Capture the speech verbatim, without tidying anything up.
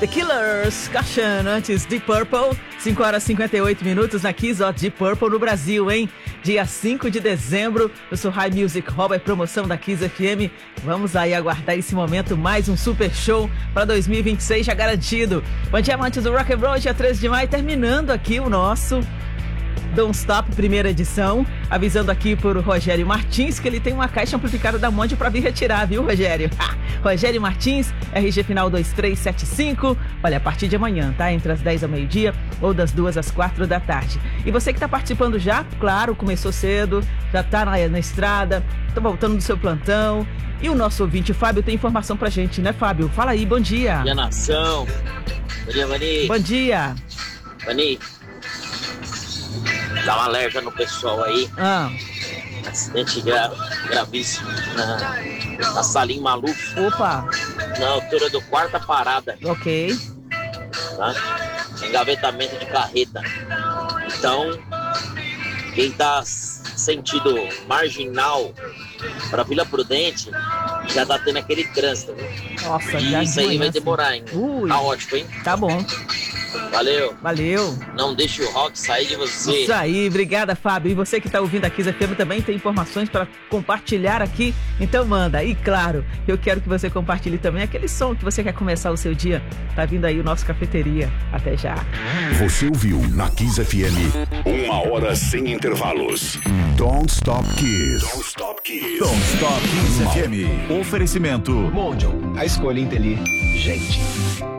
The Killers, Caution, antes Deep Purple, cinco horas e cinquenta e oito minutos na Kiss, ó, Deep Purple no Brasil, hein? Dia cinco de dezembro, eu sou High Music Hall, é promoção da Kiss F M. Vamos aí aguardar esse momento, mais um super show para dois mil e vinte e seis já garantido. Bom dia, amantes do Rock and Roll, dia treze de maio, terminando aqui o nosso Don't Stop, primeira edição, avisando aqui por Rogério Martins que ele tem uma caixa amplificada da Monte para vir retirar, viu, Rogério? Ha! Rogério Martins, R G final dois três sete cinco, olha, a partir de amanhã, tá? Entre as dez ao meio-dia ou das duas às quatro da tarde. E você que tá participando já, claro, começou cedo, já tá na, na estrada, tá voltando do seu plantão. E o nosso ouvinte, Fábio, tem informação pra gente, né, Fábio? Fala aí, bom dia. Bom dia, nação. Bom dia, Vani. Bom dia. Vani, dá um alerta no pessoal aí. Ah. Acidente gra- gravíssimo na, na Salim Maluf. Opa. Na altura do quarta parada. Ok. Tá? Engavetamento de carreta. Então, quem tá sentido marginal para Vila Prudente já tá tendo aquele trânsito. Nossa, e já isso aí vai demorar ainda. Ui. Tá ótimo, hein? Tá bom. Valeu. Valeu. Não deixe o rock sair de você. Isso aí, obrigada, Fábio. E você que está ouvindo a Kiss F M também tem informações para compartilhar aqui, então manda. E claro, eu quero que você compartilhe também aquele som que você quer começar o seu dia. Tá vindo aí o nosso Cafeteria. Até já. Você ouviu na Kiss F M uma hora sem intervalos. Don't Stop Kiss. Don't Stop Kiss. Don't Stop Kiss F M. Oferecimento Mondial, a escolha inteligente.